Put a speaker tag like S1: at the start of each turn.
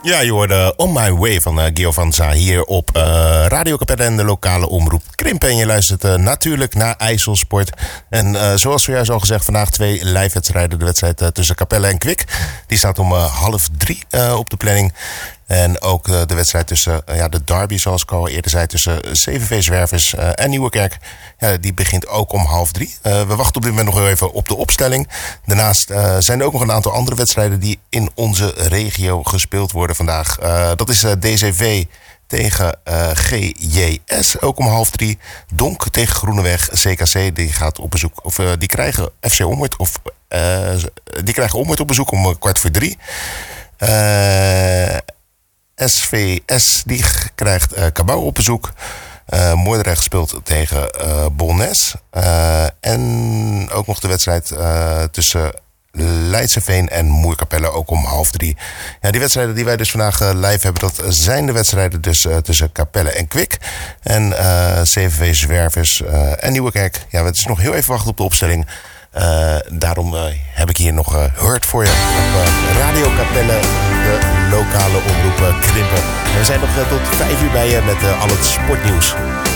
S1: Ja, je hoorde On My Way van Gio van Za hier op Radio Capelle en de lokale omroep Krimpen. En je luistert natuurlijk naar IJsselsport. En zoals zojuist al gezegd, vandaag 2 live wedstrijden. De wedstrijd tussen Capelle en Kwik. Die staat om 2:30 op de planning. En ook de wedstrijd tussen de derby, zoals ik al eerder zei, tussen CVV Zwervers en Nieuwerkerk. Ja, die begint ook om 2:30. We wachten op dit moment nog heel even op de opstelling. Daarnaast zijn er ook nog een aantal andere wedstrijden die in onze regio gespeeld worden vandaag. Dat is DCV tegen GJS, ook om 2:30. Donk tegen Groeneweg. CKC die gaat op bezoek, of die krijgen FC Ommoord, of die krijgen Ommoord op bezoek om 2:15. SVS die krijgt Cabau op bezoek. Moordrecht speelt tegen Bolnes. En ook nog de wedstrijd tussen Leidseveen en Moerkapelle, ook om 2:30. Ja, die wedstrijden die wij dus vandaag live hebben, dat zijn de wedstrijden dus tussen Capelle en Kwik. En CVV Zwervers en Nieuwerkerk. Ja, het is nog heel even wachten op de opstelling. Daarom heb ik hier nog Hurt voor je op Radio Capelle, de lokale omroep Krimpen. En we zijn nog tot 5 uur bij je met al het sportnieuws.